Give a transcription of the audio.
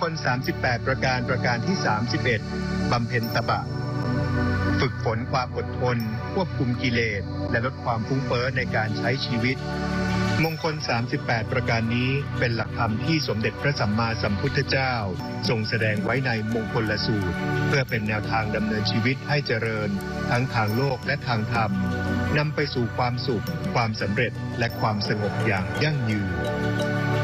ล38ประการที่31บำเพ็ญตบะฝึกฝนความอดทนควบคุมกิเลสและลดความฟุ้งเฟ้อในการใช้ชีวิตมงคล38ประการนี้เป็นหลักธรรมที่สมเด็จพระสัมมาสัมพุทธเจ้าทรงแสดงไว้ในมงคลสูตรเพื่อเป็นแนวทางดำเนินชีวิตให้เจริญทั้งทางโลกและทางธรรมนำไปสู่ความสุขความสำเร็จและความสงบอย่างยั่งยืน